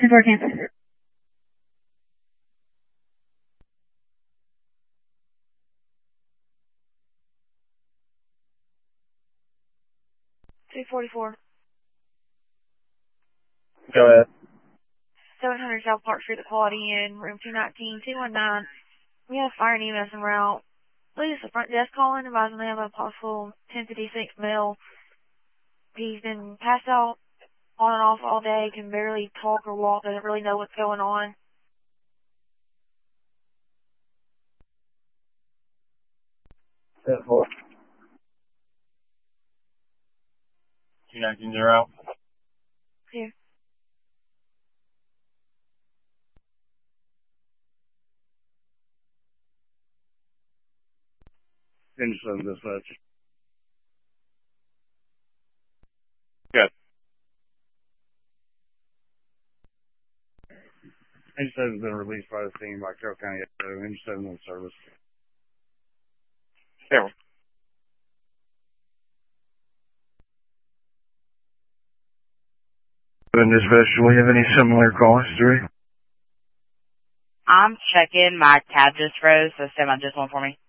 10-4 cancel. 244. Go ahead. 700 South Park Street, the Quality Inn, room 219, 219. We have fire and EMS en route. Please, the front desk calling, advising they have a possible 1056 male. He's been passed out on and off all day, can barely talk or walk, doesn't really know what's going on. 10-4. 219 out. Here. Finish on dispatch. Good. 87 has been released by the scene by Carroll County. 87 in service. Carroll. Dispatch, do we have any similar call history? I'm checking. My tab just froze, so stand by just one for me.